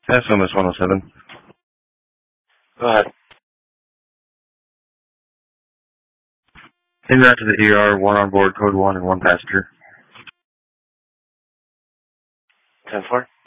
SMS 107. Go ahead. En route to the ER, 1 on board, code 1, and 1 passenger. 10-4.